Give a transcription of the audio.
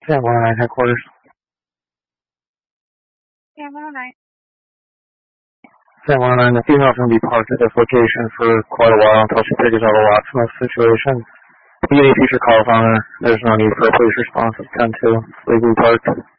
Sam 109 headquarters. Sam 109. Sam 109, the female's going to be parked at this location for quite a while until she figures out a locksmith situation. If you get any future calls on her, there's no need for a police response. It's 10-2. Legally parked.